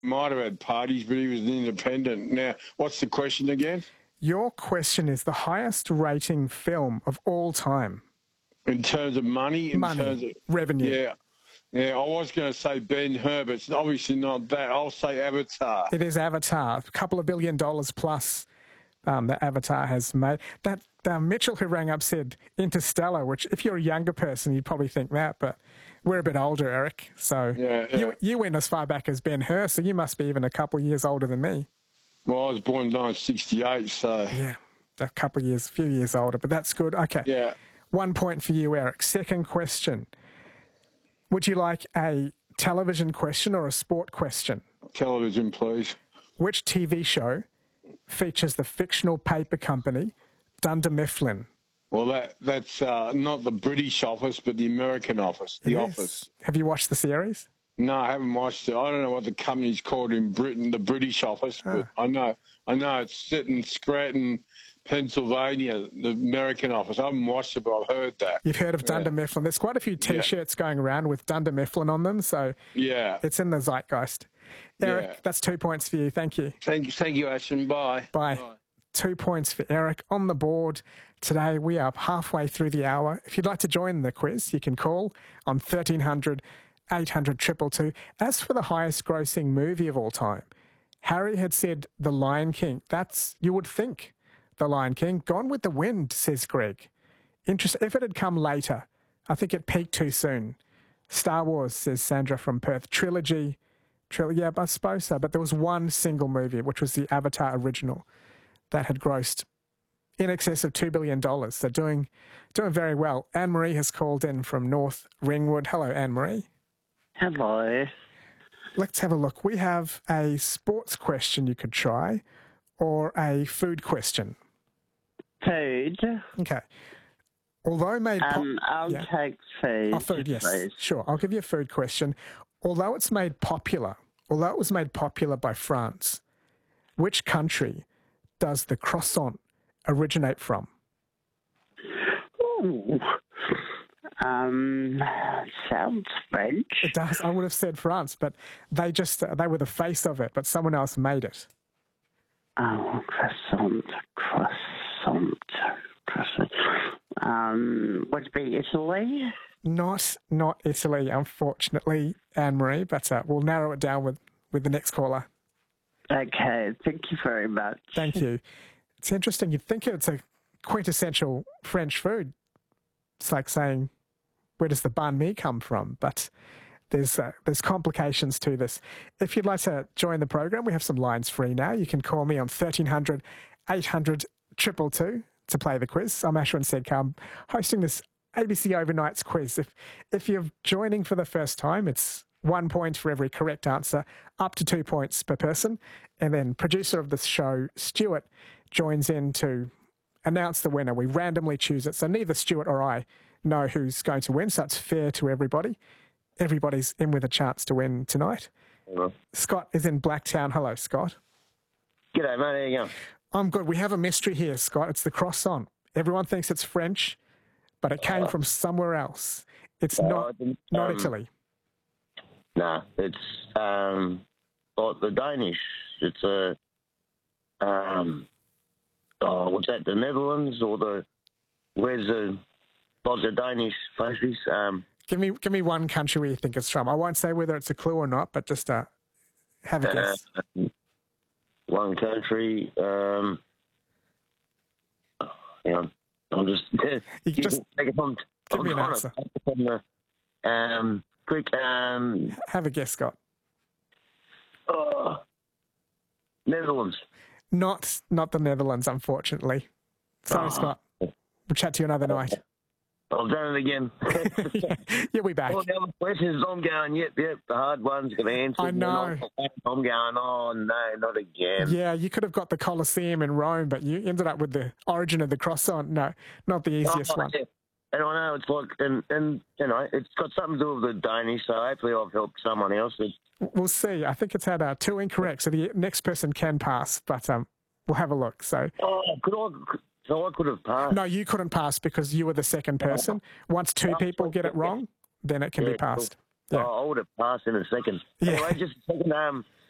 Might have had parties, but he was an independent. Now, what's the question again? Your question is the highest rating film of all time. In terms of money? In terms of revenue. Yeah. Yeah, I was going to say Ben-Hur, but it's obviously not that. I'll say Avatar. It is Avatar. A couple of $1 billion plus that Avatar has made. That Mitchell who rang up said Interstellar, which if you're a younger person, you'd probably think that, but we're a bit older, Eric. So you went as far back as Ben-Hur, so you must be even a couple of years older than me. Well, I was born in 1968, so... Yeah, a few years older, but that's good. Okay. Yeah. 1 point for you, Eric. Second question. Would you like a television question or a sport question? Television, please. Which TV show features the fictional paper company Dunder Mifflin? Well, that's not the British Office, but the American Office, The Office. Have you watched the series? No, I haven't watched it. I don't know what the company's called in Britain, the British Office, but I know it's set in Scranton, Pennsylvania, the American Office. I haven't watched it, but I've heard that. You've heard of Dunder Mifflin. There's quite a few T-shirts going around with Dunder Mifflin on them, so it's in the zeitgeist. Eric, that's 2 points for you. Thank you. Thank you, Ashton. Bye. 2 points for Eric on the board. Today we are halfway through the hour. If you'd like to join the quiz, you can call on 1300 800 222. As for the highest grossing movie of all time, Harry had said The Lion King. You would think The Lion King. Gone with the Wind, says Greg. If it had come later, I think it peaked too soon. Star Wars, says Sandra from Perth. Trilogy, yeah, I suppose so. But there was one single movie, which was the Avatar original, that had grossed in excess of $2 billion. So doing very well. Anne-Marie has called in from North Ringwood. Hello, Anne-Marie. Hello. Let's have a look. We have a sports question you could try or a food question. Food. Okay. Although made I'll take food. Oh, food, yes. Please. Sure. I'll give you a food question. Although it was made popular by France, which country does the croissant originate from? Ooh. Sounds French. It does. I would have said France, but they were the face of it, but someone else made it. Oh, croissant. Would it be Italy? Not Italy, unfortunately, Anne-Marie, but we'll narrow it down with the next caller. Okay, thank you very much. Thank you. It's interesting. You'd think it's a quintessential French food. It's like saying, where does the banh mi come from? But there's complications to this. If you'd like to join the program, we have some lines free now. You can call me on 1300 800 222 to play the quiz. I'm Ashwin Sedkar. I'm hosting this ABC Overnights quiz. If you're joining for the first time, it's 1 point for every correct answer, up to 2 points per person. And then producer of the show, Stuart, joins in to announce the winner. We randomly choose it, so neither Stuart or I know who's going to win, so it's fair to everybody. Everybody's in with a chance to win tonight. Hello. Scott is in Blacktown. Hello, Scott. G'day, mate. How you going? I'm good. We have a mystery here, Scott. It's the croissant. Everyone thinks it's French, but it came from somewhere else. It's not Italy. Nah, it's the Danish. It's what's that? The Netherlands or where's the Danish pastries? Give me one country where you think it's from. I won't say whether it's a clue or not, but just have a guess. One country. Hang on. I'm just. You can just give me an answer. Quick. Have a guess, Scott. Netherlands. Not the Netherlands, unfortunately. Sorry, Scott. We'll chat to you another night. I've done it again. You'll be back. All the other questions, I'm going, yep, the hard one's going to answer. I know. I'm going, oh, no, not again. Yeah, you could have got the Colosseum in Rome, but you ended up with the origin of the croissant. No, not the easiest one. Yeah. And I know it's like, and you know, it's got something to do with the Danish, so hopefully I've helped someone else. We'll see. I think it's had 2 incorrect, so the next person can pass, but we'll have a look. So I could have passed. No, you couldn't pass because you were the second person. Once 2 people get it wrong, then it can be passed. Cool. Yeah. I would have passed in a second. Yeah. Anyway, just a second.